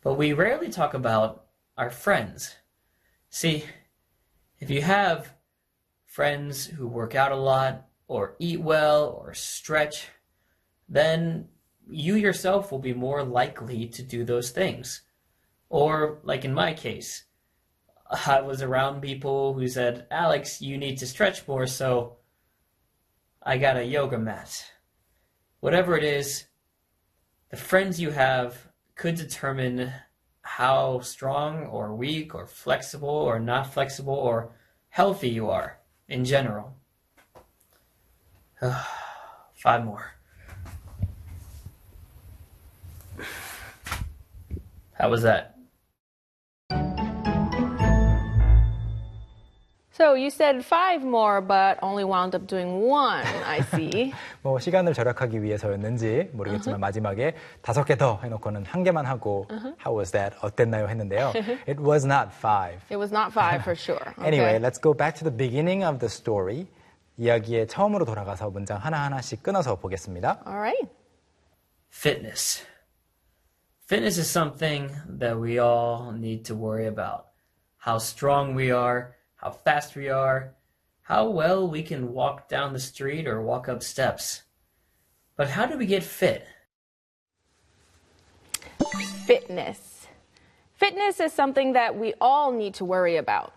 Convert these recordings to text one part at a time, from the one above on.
but we rarely talk about our friends. See, if you have friends who work out a lot, or eat well, or stretch, then you yourself will be more likely to do those things. Or, like in my case, I was around people who said, Alex, you need to stretch more, so I got a yoga mat. Whatever it is, the friends you have could determine how strong or weak or flexible or not flexible or healthy you are in general. 5 more. How was that? So you said 5 more, but only wound up doing 1, I see. 뭐 시간을 절약하기 위해서였는지 모르겠지만 마지막에 5개 더 해놓고는 1개만 하고 How was that? 어땠나요? 했는데요. It was not 5. It was not 5 for sure. Okay. Anyway, let's go back to the beginning of the story. 이야기의 처음으로 돌아가서 문장 하나하나씩 끊어서 보겠습니다. All right. Fitness. Fitness is something that we all need to worry about. How strong we are, how fast we are, how well we can walk down the street or walk up steps. But how do we get fit? Fitness. Fitness is something that we all need to worry about.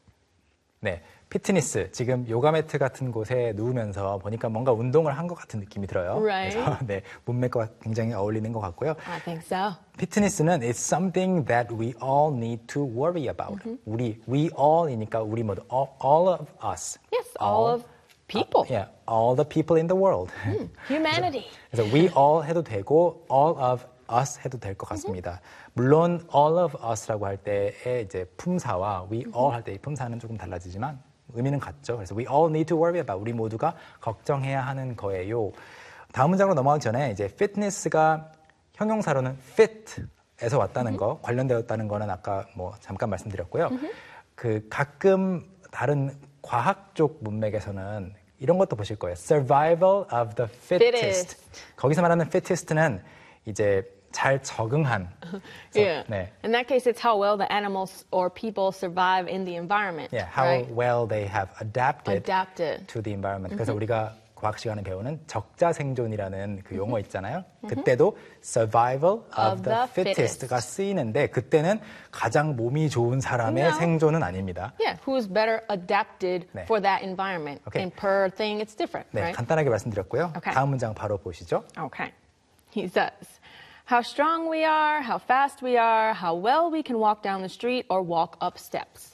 네, 피트니스. 지금 요가 매트 같은 곳에 누우면서 보니까 뭔가 운동을 한 것 같은 느낌이 들어요. Right. 그래서 네, 몸매과 굉장히 어울리는 것 같고요. I think so. 피트니스는 it's something that we all need to worry about. we all이니까 우리 모두 all of us. Yes, all of people. Yeah, all the people in the world. Humanity. 그래서 we all 해도 되고 all of us 해도 될 것 같습니다. 물론 all of us라고 할 때의 이제 품사와 we all 할 때의 품사는 조금 달라지지만 의미는 같죠. 그래서 we all need to worry about. 우리 모두가 걱정해야 하는 거예요. 다음 문장으로 넘어가기 전에 이제 fitness가 형용사로는 fit에서 왔다는 거, 관련되었다는 거는 아까 뭐 잠깐 말씀드렸고요. 그 가끔 다른 과학 쪽 문맥에서는 이런 것도 보실 거예요. Survival of the fittest. 거기서 말하는 fittest는 이제 잘 적응한. Yeah. 네. In that case, it's how well the animals or people survive in the environment. Yeah, how right? well they have adapted to the environment. 그래서 우리가 과학 시간에 배우는 적자 생존이라는 그 용어 있잖아요. 그때도 survival of the fittest가 쓰이는데 그때는 가장 몸이 좋은 사람의 생존은 아닙니다. Yeah, who's better adapted 네. for that environment. Okay. And per thing, it's different, 네, right? 간단하게 말씀드렸고요. Okay. 다음 문장 바로 보시죠. Okay. He says, how strong we are, how fast we are, how well we can walk down the street or walk up steps.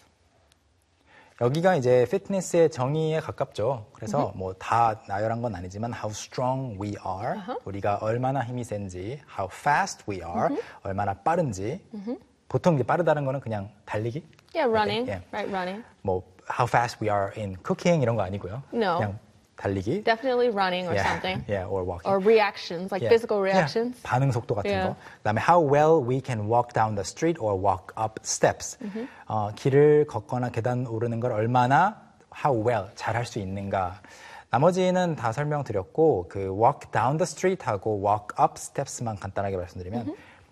여기가 이제 피트니스의 정의에 가깝죠. 그래서 뭐 다 나열한 건 아니지만 how strong we are, 우리가 얼마나 힘이 센지, how fast we are, 얼마나 빠른지. 보통 이제 빠르다는 거는 그냥 달리기. Yeah, running, Okay, yeah. right, running. 뭐 how fast we are in cooking 이런 거 아니고요. No. 그냥 달리기. Definitely running or Yeah, something. yeah, or walking. Or reactions, like Yeah, physical reactions. Yeah, 반응 속도 같은 Yeah. 거. 그다음에 how well we can walk down the street or walk up steps. 길을 걷거나 계단 오르는 걸 얼마나 how well 잘할 수 있는가. 나머지는 다 설명드렸고 그 walk down the street하고 walk up steps만 간단하게 말씀드리면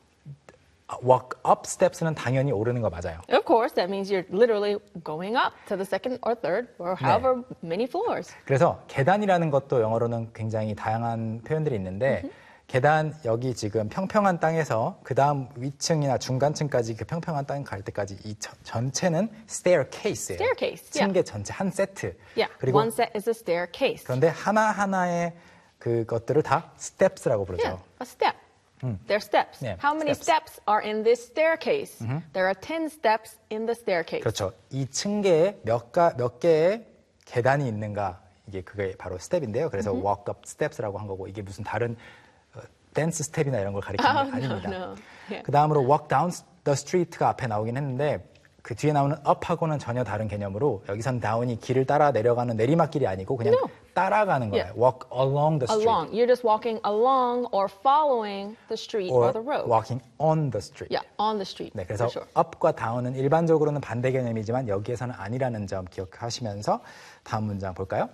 walk up steps는 당연히 오르는 거 맞아요. Of course, that means you're literally going up to the second or third or however many floors. 그래서 계단이라는 것도 영어로는 굉장히 다양한 표현들이 있는데 계단 여기 지금 평평한 땅에서 그 다음 위층이나 중간층까지 그 평평한 땅 갈 때까지 이 전체는 staircase예요. Staircase, 층계 전체 한 세트. Yeah, 그리고 one set is a staircase. 그런데 하나하나의 그것들을 다 steps라고 부르죠. Yeah, a step. They're steps. Yeah, How many steps are in this staircase? There are 10 steps in the staircase. 그렇죠. 이 층계에 몇 개의 계단이 있는가 이게 그게 바로 스텝인데요. 그래서 walk up steps라고 한 거고 이게 무슨 다른 댄스 스텝이나 이런 걸 가리키는 게 아닙니다. no. Yeah. 그 다음으로 walk down the street가 앞에 나오긴 했는데 그 뒤에 나오는 up하고는 전혀 다른 개념으로 여기선 down이 길을 따라 내려가는 내리막길이 아니고 그냥 No. 따라가는 거예요. Yeah. walk along the street. Along. You're just walking along or following the street or the road. walking on the street. Yeah, on the street. 네, 그래서 for sure. up과 down은 일반적으로는 반대 개념이지만 여기에서는 아니라는 점 기억하시면서 다음 문장 볼까요?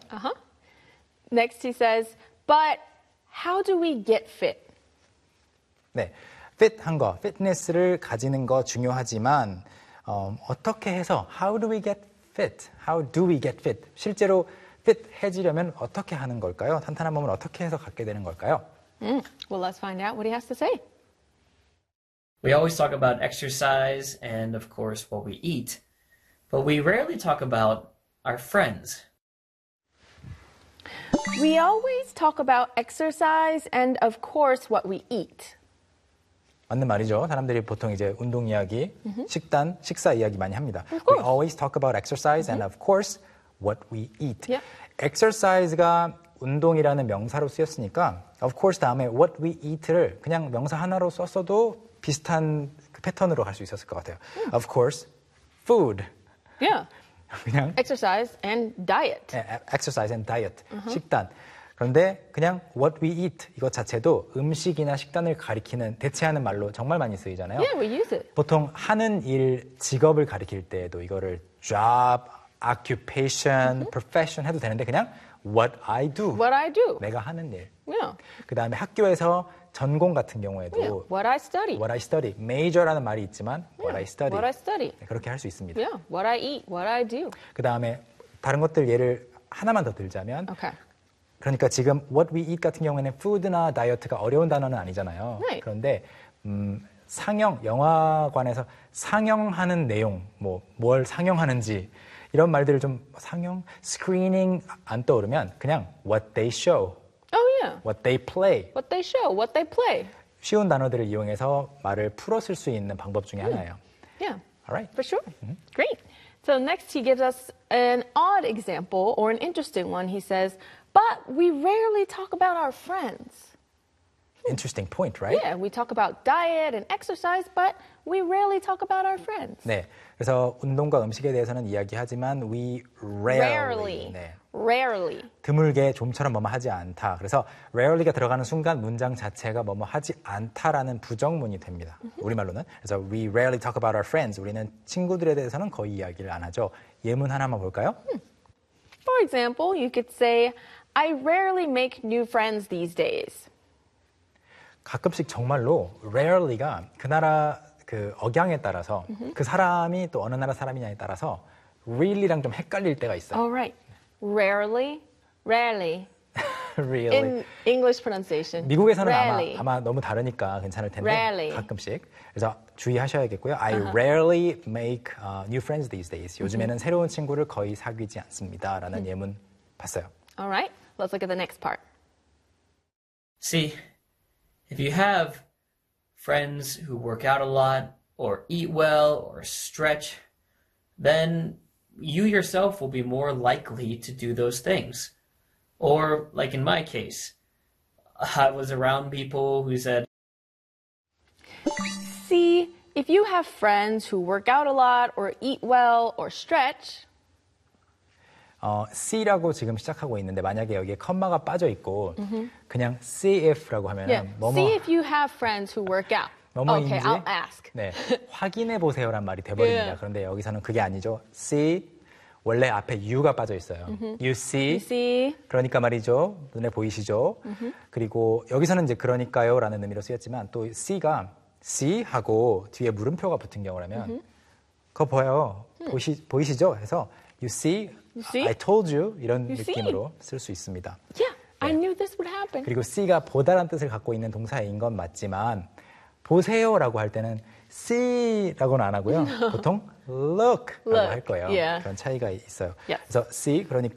Next he says, but how do we get fit? 네, fit한 거, fitness를 가지는 거 중요하지만 어떻게 해서 how do we get fit? How do we get fit? 실제로 fit해지려면 어떻게 하는 걸까요? 탄탄한 몸을 어떻게 해서 갖게 되는 걸까요? Well, let's find out what he has to say. We always talk about exercise and, of course, what we eat, but we rarely talk about our friends. We always talk about exercise and, of course, what we eat. 맞는 말이죠. 사람들이 보통 이제 운동 이야기, 식단, 식사 이야기 많이 합니다. Of We course. always talk about exercise and of course what we eat. Yep. exercise가 운동이라는 명사로 쓰였으니까 of course 다음에 what we eat를 그냥 명사 하나로 썼어도 비슷한 그 패턴으로 갈 수 있었을 것 같아요. Of course, food. Yeah. 그냥 Exercise and diet. exercise and diet, 식단. 그런데 그냥 what we eat 이것 자체도 음식이나 식단을 가리키는 대체하는 말로 정말 많이 쓰이잖아요. Yeah, we use it. 보통 하는 일, 직업을 가리킬 때도 이거를 job, occupation, profession 해도 되는데 그냥 what I do. What I do. 내가 하는 일. Yeah. 그 다음에 학교에서 전공 같은 경우에도 Yeah. What I study. what I study. major라는 말이 있지만 what I study. What I study. 네, 그렇게 할 수 있습니다. Yeah. What I eat. What I do. 그 다음에 다른 것들 예를 하나만 더 들자면 Okay. 그러니까 지금 what we eat 같은 경우에는 food나 다이어트가 어려운 단어는 아니잖아요. Right. 그런데 상영, 영화관에서 상영하는 내용, 뭘 상영하는지 이런 말들을 좀 상영, screening 안 떠오르면 그냥 what they show, Oh, yeah. what they play. What they show. What they play. 쉬운 단어들을 이용해서 말을 풀어 쓸 수 있는 방법 중에 하나예요. Yeah. All right. For sure. Great. So next he gives us an odd example or an interesting one. He says, but we rarely talk about our friends. Interesting point, right? Yeah, we talk about diet and exercise, but we rarely talk about our friends. 네. 그래서 운동과 음식에 대해서는 이야기하지만 we rarely. 네. Rarely. 드물게 좀처럼 뭐뭐 하지 않다. 그래서 rarely가 들어가는 순간 문장 자체가 뭐뭐 하지 않다라는 부정문이 됩니다. 우리말로는. 그래서 we rarely talk about our friends. 우리는 친구들에 대해서는 거의 이야기를 안 하죠. 예문 하나만 볼까요? For example, you could say, I rarely make new friends these days. 가끔씩 정말로 rarely가 그 나라 그 억양에 따라서 그 사람이 또 어느 나라 사람이냐에 따라서 really랑 좀 헷갈릴 때가 있어요. All right. Rarely. Rarely. really. In English pronunciation. 미국에서는 rarely. 아마 너무 다르니까 괜찮을 텐데 Rarely. 가끔씩 그래서 주의하셔야겠고요. I rarely make new friends these days. 요즘에는 새로운 친구를 거의 사귀지 않습니다라는 예문 봤어요. All right. Let's look at the next part. See, if you have friends who work out a lot, or eat well, or stretch, then you yourself will be more likely to do those things. Or, like in my case, I was around people who said, See, if you have friends who work out a lot or eat well or stretch, C라고 지금 시작하고 있는데 만약에 여기에 컴마가 빠져 있고 그냥 see if라고 하면 yeah. See if you have friends who work out. 뭐뭐인지 Okay, I'll ask. 네, 확인해 보세요란 말이 돼버립니다. Yeah. 그런데 여기서는 그게 아니죠. see 원래 앞에 you가 빠져 있어요. You see. You see? 그러니까 말이죠. 눈에 보이시죠? 그리고 여기서는 이제 그러니까요라는 의미로 쓰였지만 또 C가 see 하고 뒤에 물음표가 붙은 경우라면 그거 보여요. 보이시죠? 해서 you see, You see? I told you 이런 You see? 느낌으로 쓸 수 있습니다. Yeah, I knew this would happen. 그리고 C가 보다란 뜻을 갖고 있는 동사인 건 맞지만 보세요라고 할 때는 see라고는 안 하고요. 보통 look라고 Look, 할 거예요. yeah. 그런 차이가 있어요. Yeah. 그래서 see 그러니까